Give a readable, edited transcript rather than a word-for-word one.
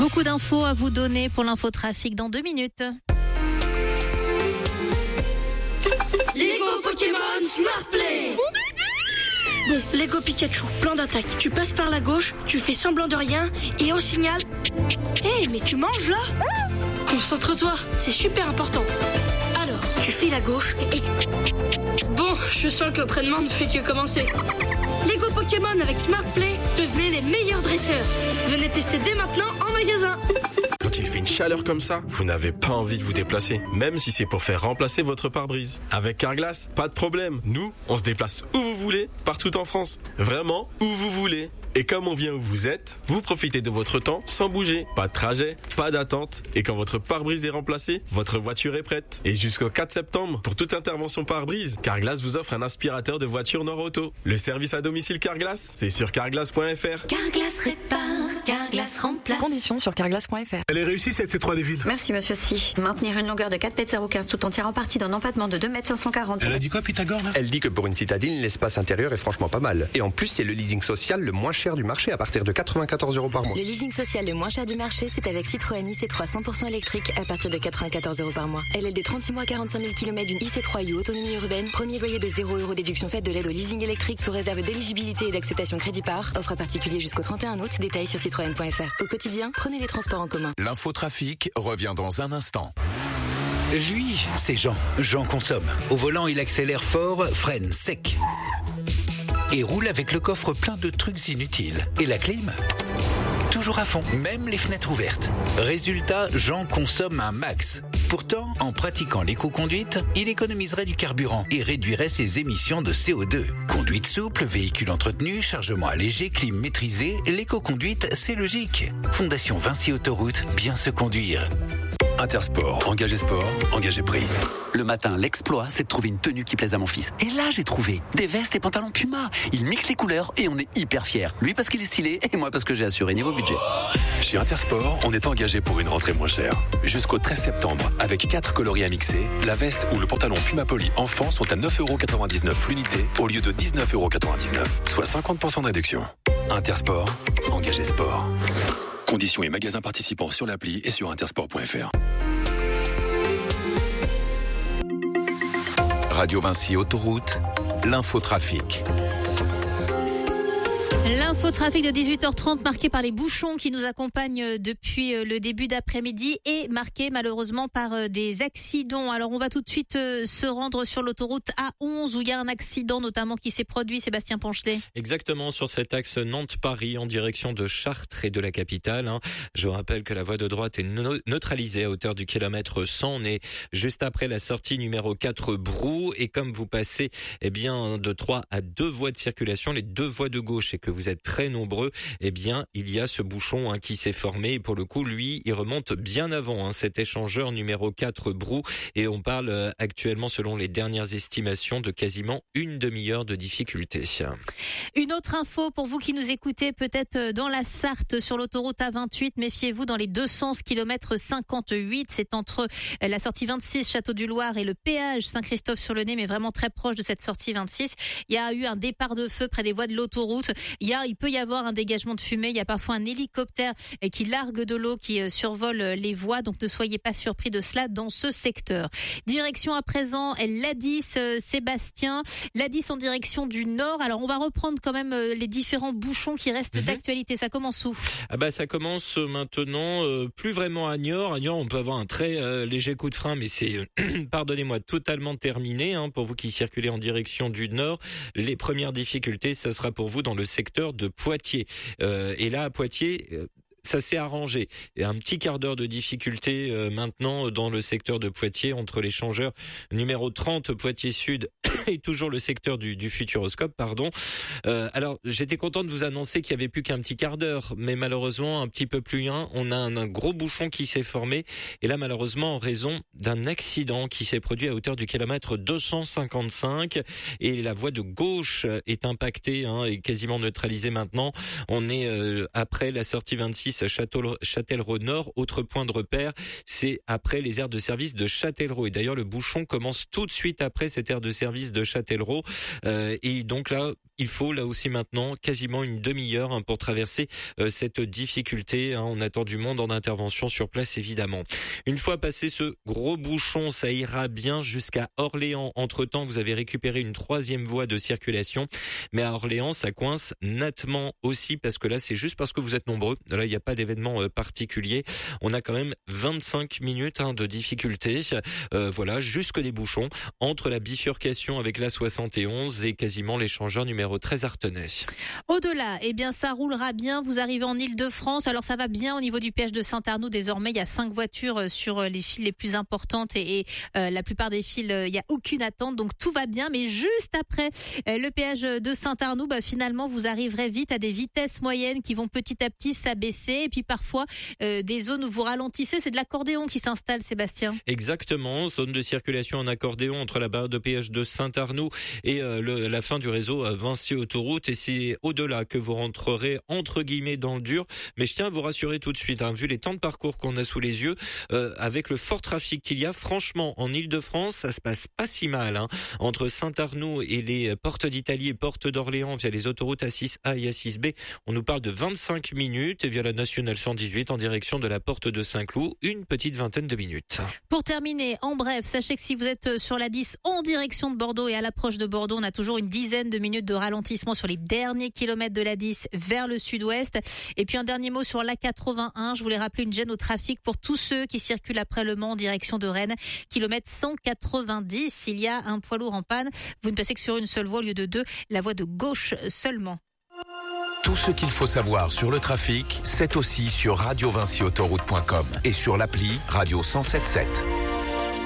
Beaucoup d'infos à vous donner pour l'infotrafic dans 2 minutes. Lego Pokémon Smart Play. Bon, Lego Pikachu, plan d'attaque. Tu passes par la gauche, tu fais semblant de rien et au signal... mais tu manges là? Concentre-toi, c'est super important. Alors, tu files à gauche et... Bon, je sens que l'entraînement ne fait que commencer. Lego Pokémon avec Smart Play, devenez les meilleurs dresseurs. Venez tester dès maintenant en magasin. Quand il fait une chaleur comme ça, vous n'avez pas envie de vous déplacer, même si c'est pour faire remplacer votre pare-brise. Avec Carglass, pas de problème. Nous, on se déplace où vous voulez, partout en France. Vraiment, où vous voulez. Et comme on vient où vous êtes, vous profitez de votre temps sans bouger. Pas de trajet, pas d'attente. Et quand votre pare-brise est remplacé, votre voiture est prête. Et jusqu'au 4 septembre, pour toute intervention pare-brise, Carglass vous offre un aspirateur de voiture Nord-Auto. Le service à domicile Carglass, c'est sur carglass.fr. Carglass répare, Carglass remplace. Conditions sur carglass.fr. Elle est réussie cette C3 des villes. Merci monsieur Si. Maintenir une longueur de 4,015 m tout en tirant parti d'un empattement de 2,540 m. Elle a dit quoi Pythagore là? Elle dit que pour une citadine, l'espace intérieur est franchement pas mal. Et en plus, c'est le leasing social le moins cher du marché à partir de 94 € par mois. Le leasing social le moins cher du marché, c'est avec Citroën IC3 100% électrique à partir de 94 € par mois. LLD 36 mois 45 000 km d'une IC3 U autonomie urbaine. Premier loyer de 0 € déduction faite de l'aide au leasing électrique sous réserve d'éligibilité et d'acceptation crédit par. Offre à particulier jusqu'au 31 août. Détails sur citroën.fr. Au quotidien, prenez les transports en commun. L'infotrafic revient dans un instant. Lui, c'est Jean. Jean consomme. Au volant, il accélère fort, freine sec. Et roule avec le coffre plein de trucs inutiles. Et la clim ? Toujours à fond, même les fenêtres ouvertes. Résultat, Jean consomme un max. Pourtant, en pratiquant l'éco-conduite, il économiserait du carburant et réduirait ses émissions de CO2. Conduite souple, véhicule entretenu, chargement allégé, clim maîtrisée, l'éco-conduite, c'est logique. Fondation Vinci Autoroute, bien se conduire. Intersport, engagé sport, engagé prix. Le matin, l'exploit, c'est de trouver une tenue qui plaise à mon fils. Et là, j'ai trouvé des vestes et pantalons Puma. Il mixe les couleurs et on est hyper fiers. Lui parce qu'il est stylé et moi parce que j'ai assuré niveau budget. Chez Intersport, on est engagé pour une rentrée moins chère. Jusqu'au 13 septembre, avec 4 coloris à mixer, la veste ou le pantalon Puma Poly enfant sont à 9,99 € l'unité au lieu de 19,99 €, soit 50% de réduction. Intersport, engagé sport. Conditions et magasins participants sur l'appli et sur intersport.fr. Radio Vinci Autoroute, l'infotrafic. L'infotrafic de 18h30 marqué par les bouchons qui nous accompagnent depuis le début d'après-midi et marqué malheureusement par des accidents. Alors on va tout de suite se rendre sur l'autoroute A11 où il y a un accident notamment qui s'est produit, Sébastien Ponchelet. Exactement, sur cet axe Nantes-Paris en direction de Chartres et de la capitale. Je vous rappelle que la voie de droite est neutralisée à hauteur du kilomètre 100. On est juste après la sortie numéro 4 Brou et comme vous passez de 3 à 2 voies de circulation, les 2 voies de gauche et que vous êtes très nombreux, il y a ce bouchon qui s'est formé et pour le coup, lui, il remonte bien avant cet échangeur numéro 4 Brou et on parle actuellement, selon les dernières estimations, de quasiment une demi-heure de difficulté. Une autre info pour vous qui nous écoutez peut-être dans la Sarthe sur l'autoroute A28, méfiez-vous dans les deux sens, kilomètre 58, c'est entre la sortie 26 Château du Loir et le péage Saint-Christophe-sur-le-Nez, mais vraiment très proche de cette sortie 26. Il y a eu un départ de feu près des voies de l'autoroute. Il peut y avoir un dégagement de fumée. Il y a parfois un hélicoptère qui largue de l'eau, qui survole les voies. Donc ne soyez pas surpris de cela dans ce secteur. Direction à présent l'A10, Sébastien. L'A10 en direction du nord. Alors on va reprendre quand même les différents bouchons qui restent d'actualité. Ça commence où ? Ça commence maintenant plus vraiment à Niort. À Niort, on peut avoir un très léger coup de frein, mais c'est, pardonnez-moi, totalement terminé. Pour vous qui circulez en direction du nord, les premières difficultés, ce sera pour vous dans le secteur de Poitiers. Et là, à Poitiers, ça s'est arrangé. Il y a un petit quart d'heure de difficulté maintenant dans le secteur de Poitiers entre l'échangeur numéro 30 Poitiers Sud et toujours le secteur du Futuroscope, alors, j'étais content de vous annoncer qu'il y avait plus qu'un petit quart d'heure, mais malheureusement, un petit peu plus loin, on a un gros bouchon qui s'est formé. Et là, malheureusement, en raison d'un accident qui s'est produit à hauteur du kilomètre 255, et la voie de gauche est impactée et quasiment neutralisée maintenant. On est après la sortie 26 A6 Châtellerault Nord. Autre point de repère, c'est après les aires de service de Châtellerault. Et d'ailleurs, le bouchon commence tout de suite après cette aire de service de Châtellerault. Et donc là, il faut là aussi maintenant quasiment une demi-heure pour traverser cette difficulté. On attend du monde en intervention sur place, évidemment. Une fois passé ce gros bouchon, ça ira bien jusqu'à Orléans. Entre-temps, vous avez récupéré une 3e voie de circulation. Mais à Orléans, ça coince nettement aussi parce que là, c'est juste parce que vous êtes nombreux. Là, il n'y a pas d'événement particulier. On a quand même 25 minutes de difficulté. Voilà, jusque des bouchons entre la bifurcation avec la 71 et quasiment l'échangeur numéro 13 Artenay. Au-delà, eh bien, ça roulera bien. Vous arrivez en Ile-de-France. Alors, ça va bien au niveau du péage de Saint-Arnoux. Désormais, il y a 5 voitures sur les files les plus importantes et la plupart des files, il n'y a aucune attente. Donc, tout va bien. Mais juste après le péage de Saint-Arnoux, finalement, vous arriverez vite à des vitesses moyennes qui vont petit à petit s'abaisser. Et puis, parfois, des zones où vous ralentissez. C'est de l'accordéon qui s'installe, Sébastien. Exactement. Zone de circulation en accordéon entre la barre de péage de Saint-Arnoux et la fin du réseau Vinci Autoroute. Et c'est au-delà que vous rentrerez entre guillemets dans le dur. Mais je tiens à vous rassurer tout de suite, vu les temps de parcours qu'on a sous les yeux, avec le fort trafic qu'il y a, franchement, en Ile-de-France, ça se passe pas si mal. Entre Saint-Arnoux et les portes d'Italie et portes d'Orléans via les autoroutes A6A et A6B, on nous parle de 25 minutes et via la nationale 118 en direction de la porte de Saint-Cloud, une petite vingtaine de minutes. Pour terminer, en bref, sachez que si vous êtes sur la 10 en direction de Bordeaux et à l'approche de Bordeaux, on a toujours une dizaine de minutes de ralentissement sur les derniers kilomètres de la 10 vers le sud-ouest. Et puis un dernier mot sur l'A81. Je voulais rappeler une gêne au trafic pour tous ceux qui circulent après Le Mans en direction de Rennes. Kilomètre 190. Il y a un poids lourd en panne. Vous ne passez que sur une seule voie au lieu de 2. La voie de gauche seulement. Tout ce qu'il faut savoir sur le trafic, c'est aussi sur radiovinciautoroute.com et sur l'appli Radio 107.7.